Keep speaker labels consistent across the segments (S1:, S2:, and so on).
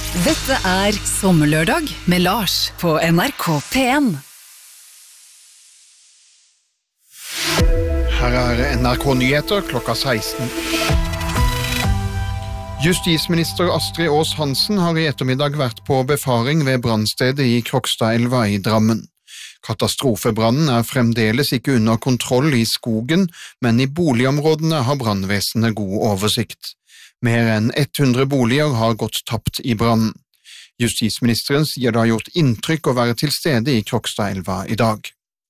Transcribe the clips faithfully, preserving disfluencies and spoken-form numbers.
S1: Dette er Sommerlørdag med Lars på N R K P en.
S2: Her er N R K-nyheter klokka seksten. Justisminister Astrid Aas Hansen har i ettermiddag vært på befaring ved brannstedet i Krokstadelva i Drammen. Katastrofebrannen er fremdeles ikke under kontroll i skogen, men i boligområdene har brannvesenet god oversikt. Mer enn hundre boliger har gått tapt i brannen. Justisministeren sier det har gjort inntrykk å være til stede i Krokstadelva i dag.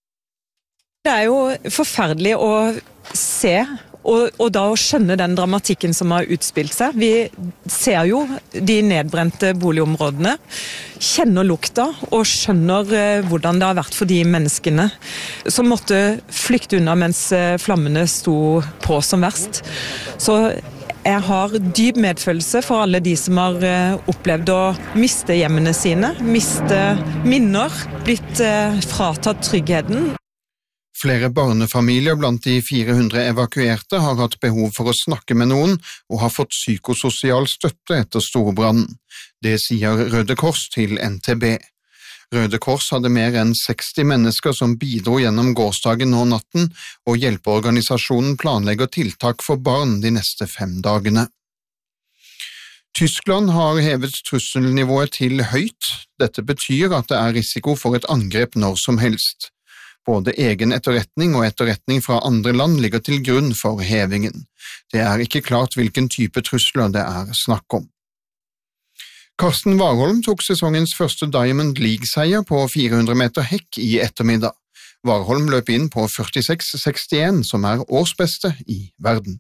S3: Det er jo forferdelig å se, og, og da å skjønne den dramatikken som har utspilt seg. Vi ser jo de nedbrente boligområdene, kjenner lukta og skjønner eh, hvordan det har vært for de menneskene som måtte flykte unna mens eh, flammene sto på som verst. Så jeg har dyp medfølelse for alle de som har eh, opplevd å miste hjemmene sine, miste minner, blitt eh, fratatt tryggheten.
S2: Flere barnefamilier blant de fire hundre evakuerte har hatt behov for å snakke med noen og har fått psykososial støtte etter storbrannen. Det sier Røde Kors til N T B. Røde Kors hadde mer enn seksti mennesker som bidro gjennom gårsdagen og natten, og hjelpeorganisasjonen planlegger tiltak for barn de neste fem dagene. Tyskland har hevet trusselnivået til høyt. Dette betyr at det er risiko for et angrep når som helst. Både egen etterretning og etterretning fra andre land ligger til grunn for hevingen. Det er ikke klart hvilken type trusler det er snakk om. Karsten Warholm tok sesongens første Diamond League-seier på fire hundre meter hekk i ettermiddag. Warholm løp inn på førtiseks sekstien, som er årsbeste i verden.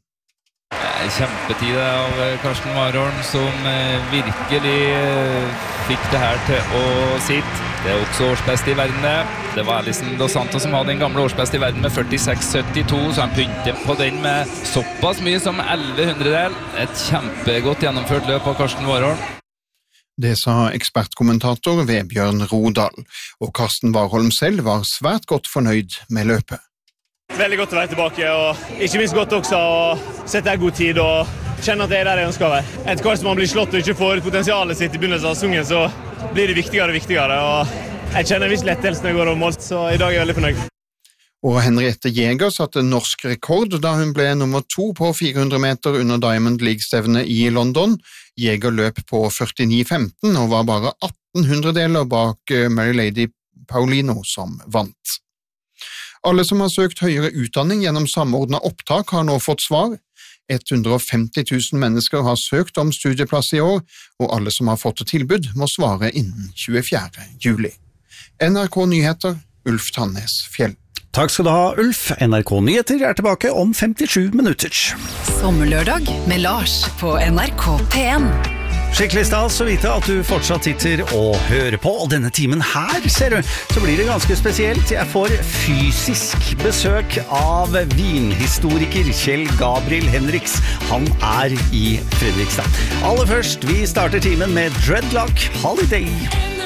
S4: Kjempetid av Karsten Warholm, som virkelig fikk det her til å sitte. Det er også årsbeste i verden det. Det var Alison Dos Santos som hadde den gamle årsbeste i verden med førtiseks syttito, så han pynte på den med såpass mye som elleve hundredel. Et kjempegodt gjennomført løp av Karsten Warholm.
S2: Det sa ekspertkommentator Vebjørn Rodal, og Karsten Warholm selv var svært godt fornøyd med løpet.
S5: Veldig godt å være tilbake, og ikke minst godt også å sette en god tid og kjenne at det er der jeg ønsker å være. Etter hvert som man blir slått og ikke får potensialet sitt i begynnelsen av sesongen, så blir det viktigere og viktigere, og jeg kjenner en viss lettelse når jeg går over mål, så i dag er jeg veldig fornøyd.
S2: Og Henriette Jäger satte norsk rekord da hun ble nummer to på fire hundre meter under Diamond League-stevnet i London. Jäger løp på førtini femten og var bare atten hundredeler bak Mary Lady Paulino som vant. Alle som har søkt høyere utdanning gjennom samordnet opptak har nå fått svar. hundre og femti tusen mennesker har søkt om studieplass i år, og alle som har fått tilbud må svare innen tjuefjerde juli. N R K-nyheter, Ulf Tannes Fjell.
S6: Takk skal du ha, Ulf. N R K-nyheter er tilbake om femtisju minutter.
S1: Sommerlørdag med Lars på N R K P en.
S6: Skikkelig stas å vite at du fortsatt sitter og hører på, og denne timen her, ser du, så blir det ganske spesielt. Jeg får fysisk besøk av vinhistoriker Kjell Gabriel Henriks. Han er i Fredrikstad. Aller først, vi starter timen med Dreadlock Holiday.